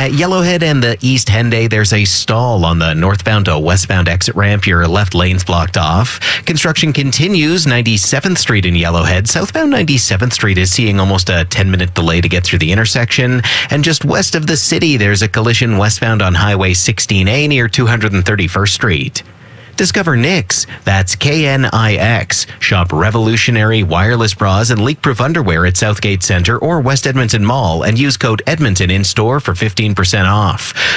At Yellowhead and the East Henday, there's a stall on the northbound to westbound exit ramp. Your left lane's blocked off. Construction continues 97th Street in Yellowhead. Southbound 97th Street is seeing almost a 10-minute delay to get through the intersection. And just west of the city, there's a collision westbound on Highway 16A near 231st Street. Discover Knix, that's KNIX. Shop revolutionary wireless bras and leak-proof underwear at Southgate Centre or West Edmonton Mall and use code Edmonton in store for 15% off.